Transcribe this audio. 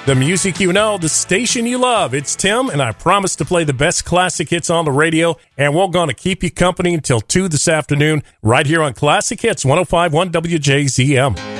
The music you know, the station you love. It's Tim, and I promise to play the best classic hits on the radio, and we're going to keep you company until 2 this afternoon, right here on Classic Hits 105.1 WJZM.